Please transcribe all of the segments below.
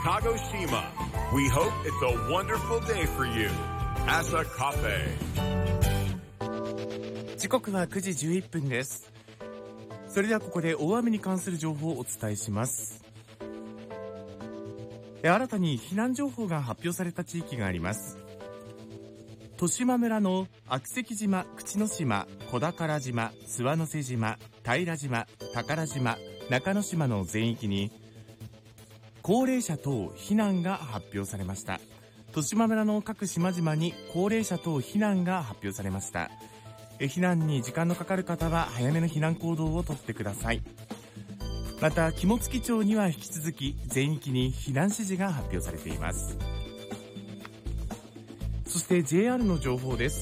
Kagoshima. We hope it's a wonderful day for you. Asa Cafe. 時刻は9時11分です。それではここで大雨に関する情報をお伝えします。新たに避難情報が発表された地域があります。十島村の悪石島、口之島、小宝島、諏訪之瀬島、平島、宝島、中之島の全域に高齢者等避難が発表されました。十島村の各島々に高齢者等避難が発表されました。避難に時間のかかる方は早めの避難行動をとってください。また肝付町には引き続き全域に避難指示が発表されています。そして JR の情報です。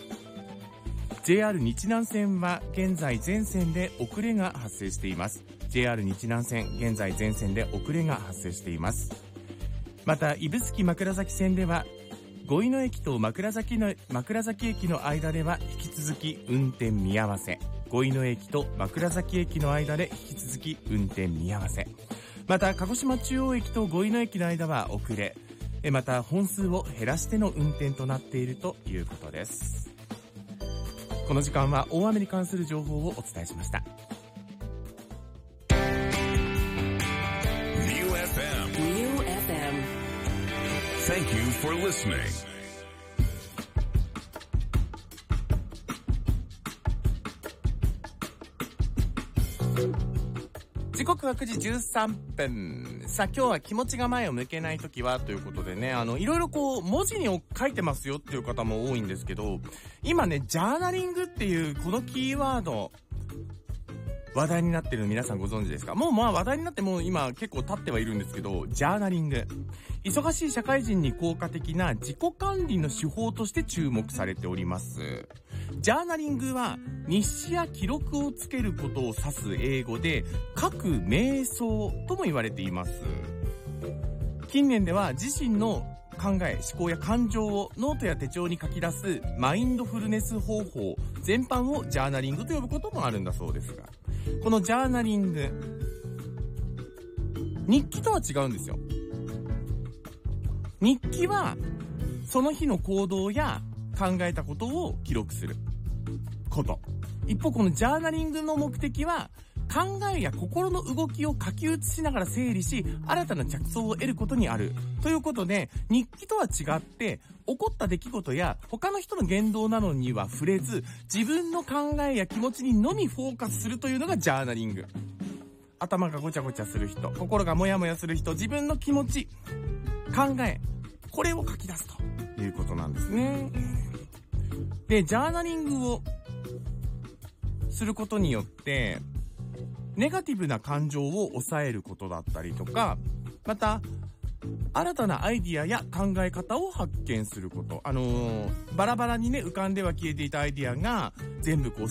JR 日南線は現在全線で遅れが発生しています。 JR 日南線現在全線で遅れが発生しています。また指宿枕崎線では五井野駅と枕崎駅の間では引き続き運転見合わせ。五井野駅と枕崎駅の間で引き続き運転見合わせ。また鹿児島中央駅と五井野駅の間は遅れ。また本数を減らしての運転となっているということです。この時間は大雨に関する情報をお伝えしました。 Thank you for listening. 時刻は9時13分。さあ今日は気持ちが前を向けないときはということでね、いろいろこう文字に書いてますよっていう方も多いんですけど、今ね、ジャーナリングっていうこのキーワード話題になってるの皆さんご存知ですか？もう話題になってもう今結構経ってはいるんですけど、ジャーナリング。忙しい社会人に効果的な自己管理の手法として注目されております。ジャーナリングは日誌や記録をつけることを指す英語で書く瞑想とも言われています。近年では自身の考え、思考や感情をノートや手帳に書き出すマインドフルネス方法全般をジャーナリングと呼ぶこともあるんだそうですが、このジャーナリング、日記とは違うんですよ。日記はその日の行動や考えたことを記録すること。一方このジャーナリングの目的は考えや心の動きを書き写しながら整理し、新たな着想を得ることにあるということで、日記とは違って起こった出来事や他の人の言動などには触れず、自分の考えや気持ちにのみフォーカスするというのがジャーナリング。頭がごちゃごちゃする人、心がモヤモヤする人、自分の気持ち、考え、これを書き出すということなんですね。で、ジャーナリングをすることによってネガティブな感情を抑えることだったりとか、また新たなアイディアや考え方を発見すること。バラバラにね、浮かんでは消えていたアイディアが全部こう